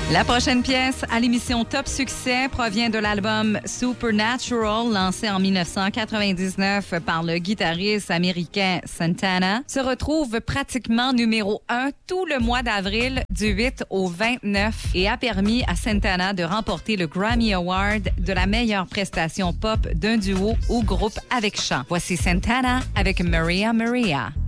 La prochaine pièce à l'émission Top Succès provient de l'album Supernatural, lancé en 1999 par le guitariste américain Santana. Se retrouve pratiquement numéro 1 tout le mois d'avril du 8 au 29 et a permis à Santana de remporter le Grammy Award de la meilleure prestation pop d'un duo ou groupe avec chant. Voici Santana avec Maria Maria.